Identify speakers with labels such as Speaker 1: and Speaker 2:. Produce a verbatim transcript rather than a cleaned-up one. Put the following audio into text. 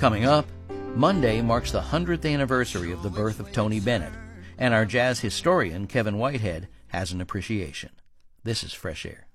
Speaker 1: Coming up, Monday marks the hundredth anniversary of the birth of Tony Bennett, and our jazz historian, Kevin Whitehead, has an appreciation. This is Fresh Air.